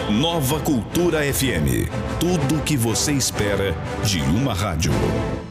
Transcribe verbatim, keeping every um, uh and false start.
Nova Cultura F M. Tudo o que você espera de uma rádio.